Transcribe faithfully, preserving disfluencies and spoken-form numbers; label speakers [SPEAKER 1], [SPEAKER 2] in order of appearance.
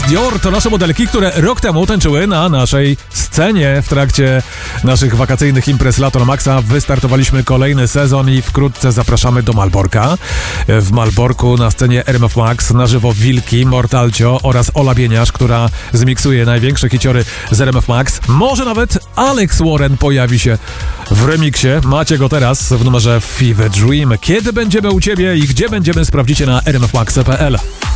[SPEAKER 1] Dior to nasze modelki, które rok temu tańczyły na naszej scenie w trakcie naszych wakacyjnych imprez Lato na Maxa. Wystartowaliśmy kolejny sezon i wkrótce zapraszamy do Malborka. W Malborku na scenie R M F Max na żywo Wilki, Mortalcio oraz Ola Bieniasz, która zmiksuje największe hiciory z R M F Max. Może nawet Alex Warren pojawi się w remiksie. Macie go teraz w numerze Fever Dream. Kiedy będziemy u Ciebie i gdzie będziemy, sprawdzicie na r m f max kropka p l.